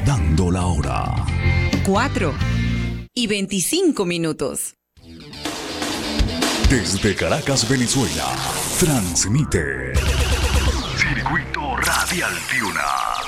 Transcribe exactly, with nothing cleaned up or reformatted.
dando la hora. Cuatro y veinticinco minutos. Desde Caracas, Venezuela, transmite Circuito Radial Fiuna.